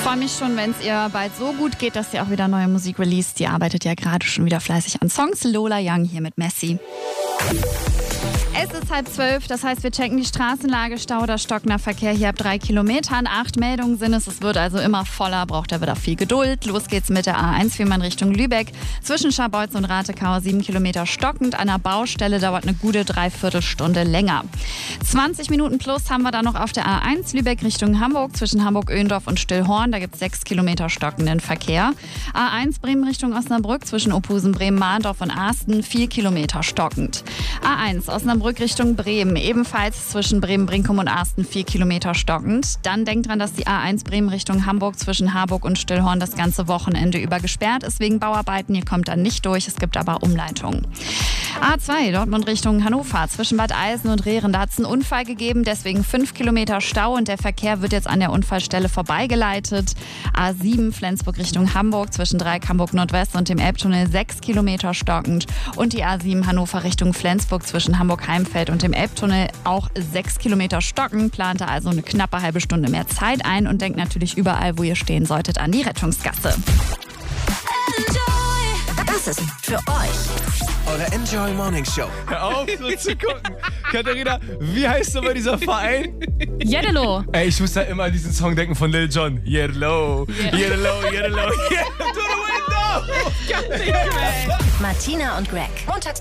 freue mich schon, wenn es ihr bald so gut geht, dass sie auch wieder neue Musik released. Die arbeitet ja gerade schon wieder fleißig an Songs. Lola Young hier mit Messi. Es ist 11:30, das heißt, wir checken die Straßenlage. Stau oder stockender Verkehr hier ab 3 Kilometern. 8 Meldungen sind es. Es wird also immer voller, braucht er wieder viel Geduld. Los geht's mit der A1 Fehmarn Richtung Lübeck. Zwischen Scharbeutz und Ratekau 7 Kilometer stockend. An der Baustelle dauert eine gute Dreiviertelstunde länger. 20 Minuten plus haben wir dann noch auf der A1 Lübeck Richtung Hamburg. Zwischen Hamburg-Öhendorf und Stillhorn. Da gibt es 6 Kilometer stockenden Verkehr. A1 Bremen Richtung Osnabrück. Zwischen Ophusen, Bremen, Mahndorf und Asten 4 Kilometer stockend. A1 Osnabrück Richtung Bremen, ebenfalls zwischen Bremen-Brinkum und Asten 4 Kilometer stockend. Dann denkt dran, dass die A1 Bremen Richtung Hamburg zwischen Harburg und Stillhorn das ganze Wochenende über gesperrt ist wegen Bauarbeiten. Ihr kommt dann nicht durch, es gibt aber Umleitungen. A2 Dortmund Richtung Hannover zwischen Bad Eilsen und Rehren. Da hat es einen Unfall gegeben, deswegen 5 Kilometer Stau und der Verkehr wird jetzt an der Unfallstelle vorbeigeleitet. A7 Flensburg Richtung Hamburg zwischen Dreieck Hamburg Nordwest und dem Elbtunnel 6 Kilometer stockend. Und die A7 Hannover Richtung Flensburg zwischen Hamburg-Heimfeld und dem Elbtunnel auch 6 Kilometer stockend. Plant also eine knappe halbe Stunde mehr Zeit ein und denkt natürlich überall, wo ihr stehen solltet, an die Rettungsgasse. Das ist für euch. Eure Enjoy Morning Show. Hör auf, so zu gucken. Katharina, wie heißt nochmal dieser Verein? Yellow. Ey, ich muss da immer an diesen Song denken von Lil Jon. Yellow, yellow, yellow, yellow to the window. Martina und Greg. Montags